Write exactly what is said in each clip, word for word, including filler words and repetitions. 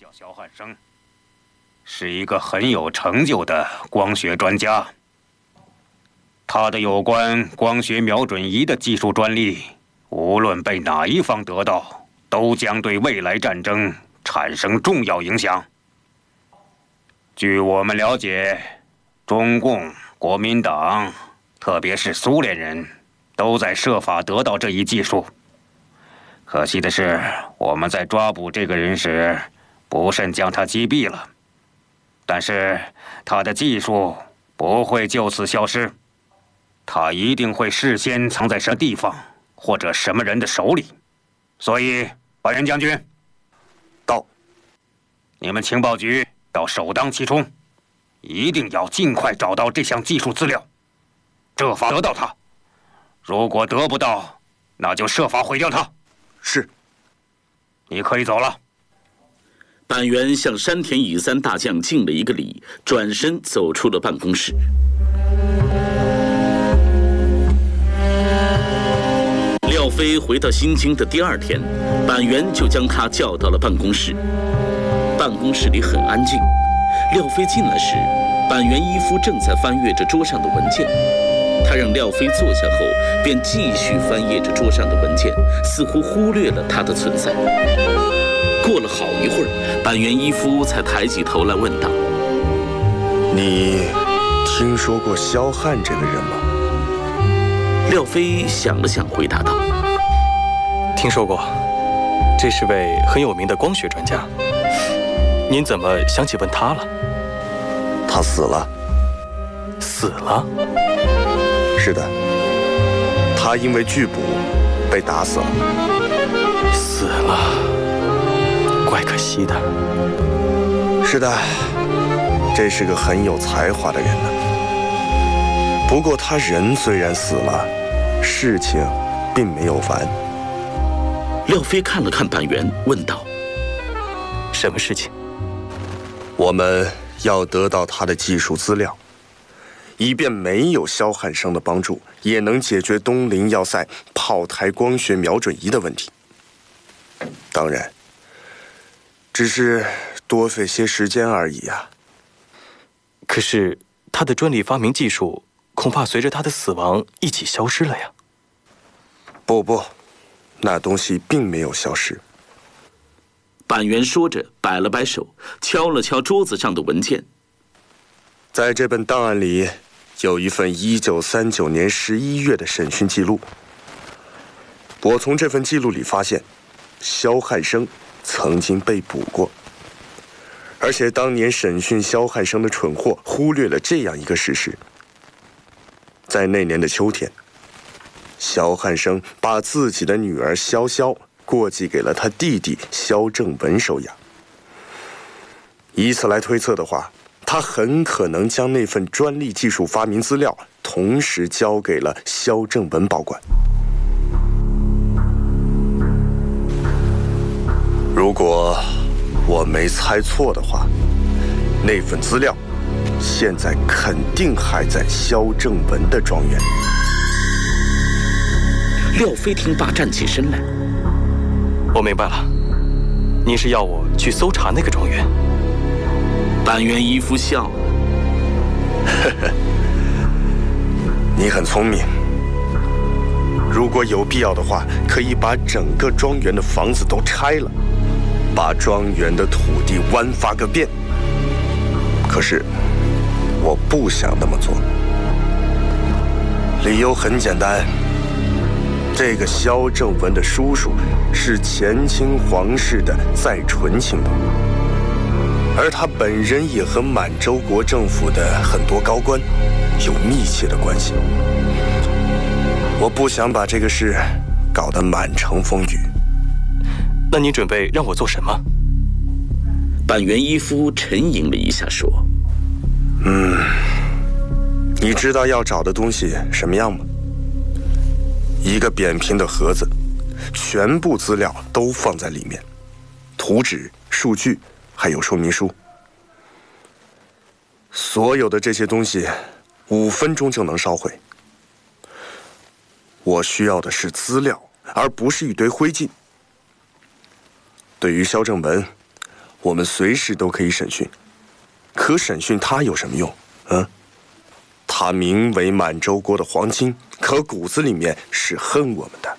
叫萧汉生，是一个很有成就的光学专家。他的有关光学瞄准仪的技术专利，无论被哪一方得到，都将对未来战争产生重要影响。据我们了解，中共、国民党，特别是苏联人，都在设法得到这一技术。可惜的是，我们在抓捕这个人时，不慎将他击毙了。但是，他的技术不会就此消失，他一定会事先藏在什么地方或者什么人的手里。所以，白元将军， 到， 你们情报局要首当其冲，一定要尽快找到这项技术资料，设法得到它。如果得不到，那就设法毁掉它。 是。 你可以走了。 板垣向山田乙三大将敬了一个礼，转身走出了办公室。廖飞回到新京的第二天，板垣就将他叫到了办公室。办公室里很安静。廖飞进来时，板垣一夫正在翻阅着桌上的文件。他让廖飞坐下后，便继续翻阅着桌上的文件，似乎忽略了他的存在。过了好一会儿，板垣一夫才抬起头来问道：“ 你听说过萧汉这个人吗？” 廖飞想了想，回答道：“ 听说过，这是位很有名的光学专家。您怎么想起问他了？” 他死了。 死了？ 是的，他因为拒捕被打死了。 死了，怪可惜的。 是的，这是个很有才华的人呢。不过他人虽然死了，事情并没有完。 廖飞看了看板垣，问道：“ 什么事情？” 我们要得到他的技术资料，以便没有萧汉生的帮助，也能解决东陵要塞炮台光学瞄准仪的问题。当然，只是多费些时间而已啊。 可是他的专利发明技术，恐怕随着他的死亡一起消失了呀。 不不，那东西并没有消失。 板垣说着，摆了摆手，敲了敲桌子上的文件。 在这本档案里，有一份一九三九年十一月的审讯记录。我从这份记录里发现，萧汉生曾经被捕过，而且当年审讯萧汉生的蠢货忽略了这样一个事实：在那年的秋天，萧汉生把自己的女儿萧萧过继给了他弟弟萧正文收养。以此来推测的话，他很可能将那份专利技术发明资料同时交给了萧正文保管。如果我没猜错的话，那份资料现在肯定还在萧正文的庄园。 廖飞听罢站起身来：“ 我明白了，您是要我去搜查那个庄园？” 板垣一夫笑了：“ 呵呵，你很聪明。如果有必要的话，可以把整个庄园的房子都拆了，把庄园的土地挖发个遍。可是我不想那么做，理由很简单。这个萧正文的叔叔是前清皇室的再纯亲王，而他本人也和满洲国政府的很多高官有密切的关系。我不想把这个事搞得满城风雨。 那你准备让我做什么？” 板垣一夫沉吟了一下，说：“ 嗯，你知道要找的东西什么样吗？一个扁平的盒子，全部资料都放在里面，图纸、数据还有说明书。所有的这些东西五分钟就能烧毁。我需要的是资料，而不是一堆灰烬。对于萧正文， 我们随时都可以审讯，可审讯他有什么用？嗯，他名为满洲国的皇亲，可骨子里面是恨我们的。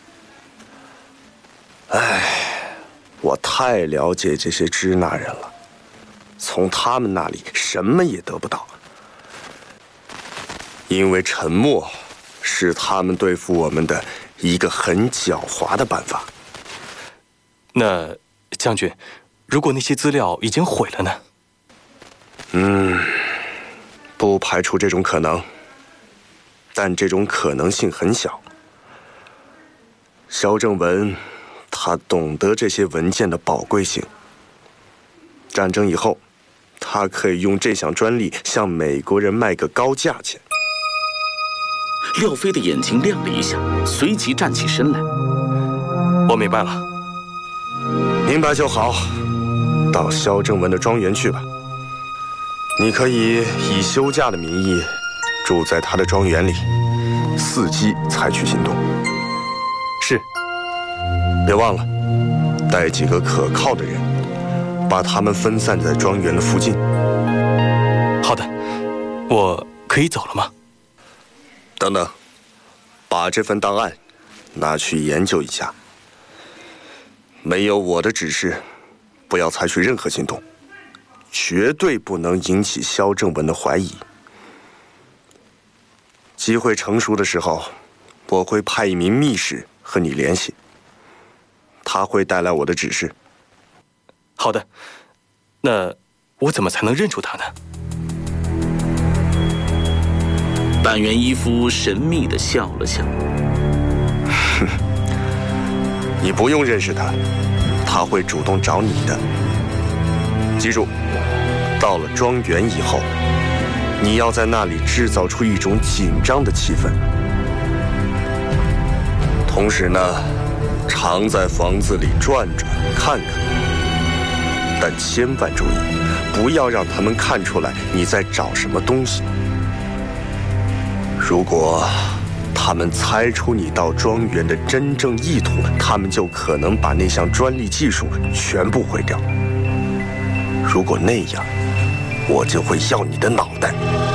唉，我太了解这些支那人了，从他们那里什么也得不到，因为沉默是他们对付我们的一个很狡猾的办法。 那将军，如果那些资料已经毁了呢？ 嗯，不排除这种可能，但这种可能性很小。萧正文，他懂得这些文件的宝贵性。战争以后，他可以用这项专利向美国人卖个高价钱。 廖飞的眼睛亮了一下，随即站起身来。 我明白了。 明白就好，到萧正文的庄园去吧。你可以以休假的名义住在他的庄园里，伺机采取行动。 是。 别忘了，带几个可靠的人，把他们分散在庄园的附近。 好的，我可以走了吗？ 等等，把这份档案拿去研究一下。没有我的指示，不要采取任何行动，绝对不能引起萧正文的怀疑。机会成熟的时候，我会派一名密使和你联系，他会带来我的指示。 好的，那我怎么才能认出他呢？ 板垣伊夫神秘地笑了笑。 哼，你不用认识他，他会主动找你的。记住，到了庄园以后，你要在那里制造出一种紧张的气氛。同时呢，常在房子里转转看看，但千万注意，不要让他们看出来你在找什么东西。如果他们猜出你到庄园的真正意图，他们就可能把那项专利技术全部毁掉。如果那样，我就会要你的脑袋。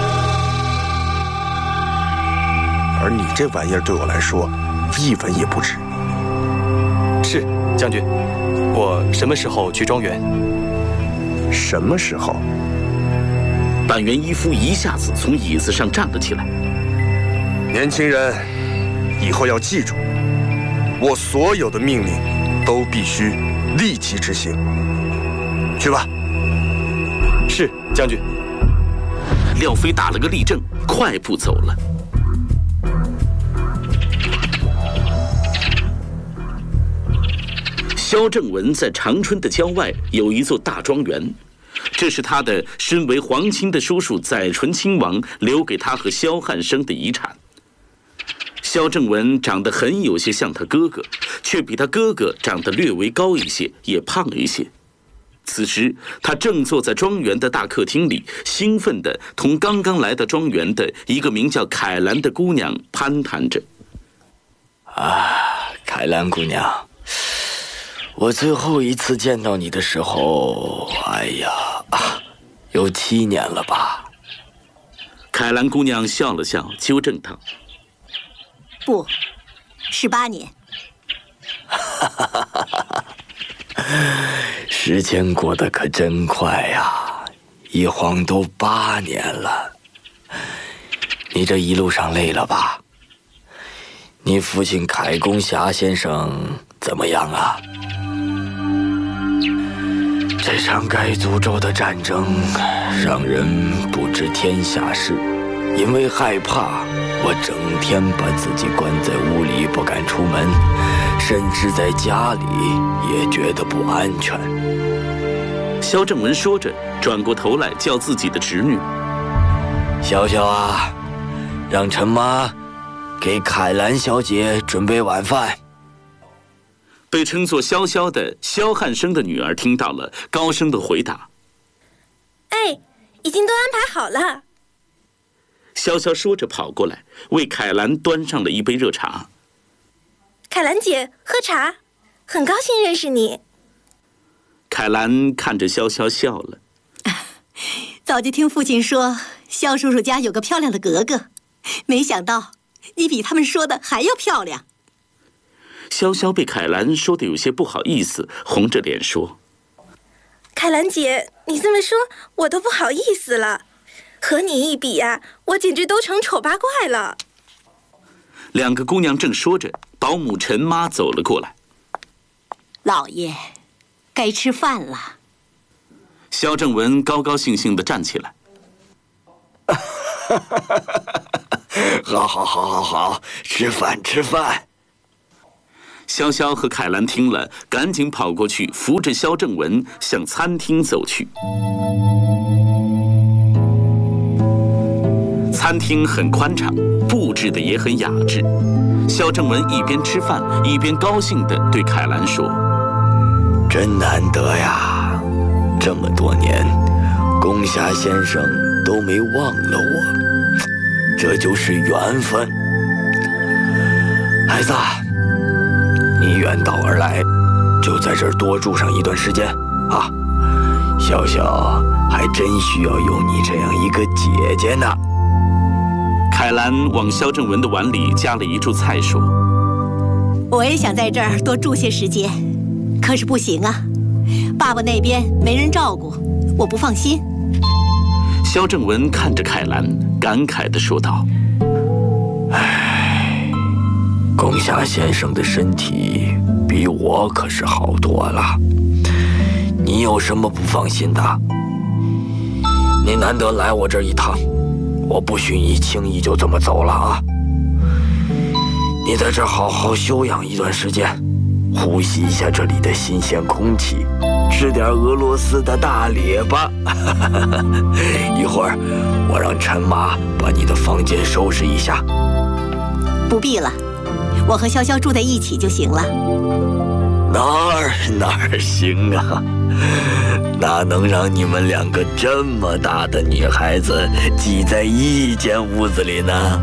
而你这玩意儿对我来说，一文也不值。 是，将军。我什么时候去庄园？ 什么时候？ 板垣伊夫一下子从椅子上站了起来。 年轻人，以后要记住，我所有的命令都必须立即执行。去吧。 是，将军。 廖飞打了个立正，快步走了。萧正文在长春的郊外有一座大庄园，这是他的身为皇亲的叔叔载淳亲王留给他和萧汉生的遗产。萧正文长得很有些像他哥哥，却比他哥哥长得略微高一些，也胖一些。此时，他正坐在庄园的大客厅里，兴奋地同刚刚来到庄园的一个名叫凯兰的姑娘攀谈着。 啊，凯兰姑娘，我最后一次见到你的时候，哎呀，啊，有七年了吧？ 凯兰姑娘笑了笑，纠正他：“ 不，十八年。” 哈哈哈哈哈！时间过得可真快呀，一晃都八年了。你这一路上累了吧？你父亲凯公霞先生怎么样啊？这场该诅咒的战争让人不知天下事，因为害怕，我整天把自己关在屋里不敢出门，甚至在家里也觉得不安全。 萧正文说着，转过头来叫自己的侄女：“ 潇潇啊，让陈妈给凯兰小姐准备晚饭。” 被称作潇潇的萧汉生的女儿听到了，高声的回答：“ 哎，已经都安排好了。” 潇潇说着跑过来，为凯兰端上了一杯热茶。“ 凯兰姐，喝茶，很高兴认识你。” 凯兰看着潇潇笑了。 早就听父亲说，萧叔叔家有个漂亮的格格，没想到你比他们说的还要漂亮。 潇潇被凯兰说的有些不好意思，红着脸说：“ 凯兰姐，你这么说，我都不好意思了。和你一比呀、啊，我简直都成丑八怪了。” 两个姑娘正说着，保姆陈妈走了过来。 老爷，该吃饭了。 萧正文高高兴兴地站起来。 好好好好好，吃饭吃饭。 潇潇和凯兰听了，赶紧跑过去，扶着萧正文向餐厅走去。餐厅很宽敞，布置的也很雅致。萧正文一边吃饭，一边高兴地对凯兰说：“ 真难得呀，这么多年，宫霞先生都没忘了我，这就是缘分。孩子，你远道而来，就在这儿多住上一段时间啊。笑笑还真需要有你这样一个姐姐呢。” 凯兰往萧正文的碗里加了一柱菜，说：“ 我也想在这儿多住些时间，可是不行啊，爸爸那边没人照顾，我不放心。” 萧正文看着凯兰，感慨地说道：“ 唉，宫霞先生的身体比我可是好多了，你有什么不放心的？你难得来我这儿一趟，我不许你轻易就这么走了啊！你在这儿好好休养一段时间，呼吸一下这里的新鲜空气，吃点俄罗斯的大列巴。一会儿我让陈妈把你的房间收拾一下。 不必了，我和潇潇住在一起就行了。 哪儿哪儿行啊，哪能让你们两个这么大的女孩子挤在一间屋子里呢？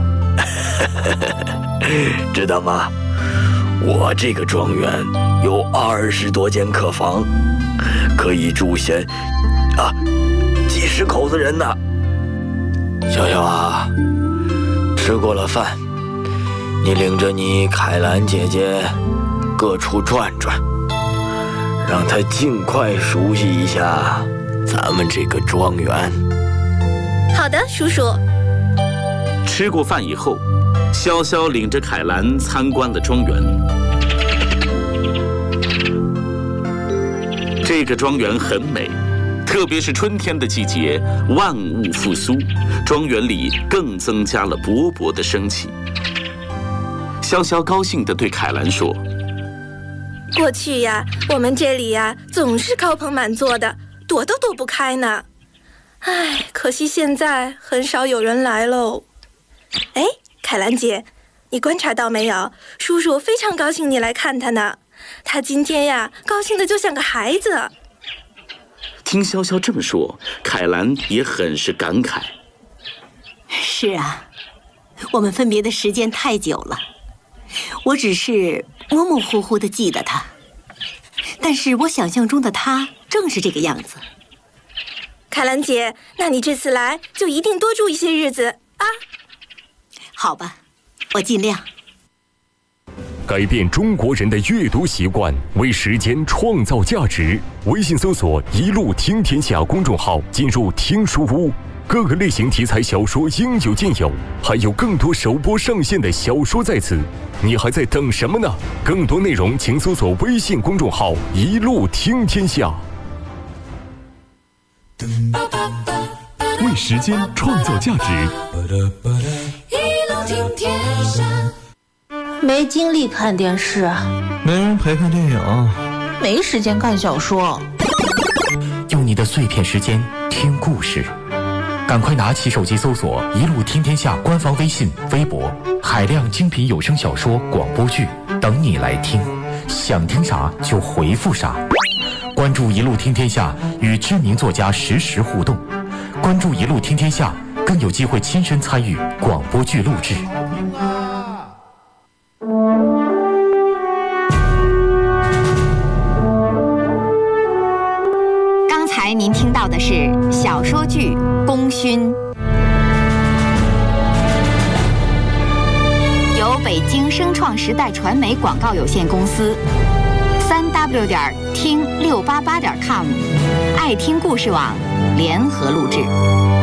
知道吗？我这个庄园有二十多间客房，可以住下啊几十口子人呢。小小啊，吃过了饭，你领着你凯兰姐姐各处转转，让她尽快熟悉一下咱们这个庄园。 好的，叔叔。 吃过饭以后，潇潇领着凯兰参观了庄园。这个庄园很美，特别是春天的季节，万物复苏，庄园里更增加了勃勃的生气。潇潇高兴地对凯兰说：“ 过去呀，我们这里呀总是高朋满座的，躲都躲不开呢。唉，可惜现在很少有人来喽。哎，凯兰姐，你观察到没有？叔叔非常高兴你来看他呢。他今天呀，高兴的就像个孩子。” 听潇潇这么说，凯兰也很是感慨。 是啊，我们分别的时间太久了，我只是模模糊糊地记得他，但是我想象中的他正是这个样子。 凯兰姐，那你这次来就一定多住一些日子啊。 好吧，我尽量。 改变中国人的阅读习惯，为时间创造价值。微信搜索“一路听天下”公众号，进入听书屋，各个类型题材小说应有尽有，还有更多首播上线的小说在此，你还在等什么呢？更多内容请搜索微信公众号“一路听天下”。为时间创造价值， 一路听天下。 没精力看电视， 没人陪看电影， 没时间看小说。 用你的碎片时间听故事，赶快拿起手机搜索“一路听天下”官方微信、微博，海量精品有声小说、广播剧等你来听，想听啥就回复啥。关注“一路听天下”，与知名作家实时互动。关注“一路听天下”，更有机会亲身参与广播剧录制。 刚才您听到的是小说剧《功勋》，由北京声创时代传媒广告有限公司、三 w 点听六八八点 com、爱听故事网联合录制。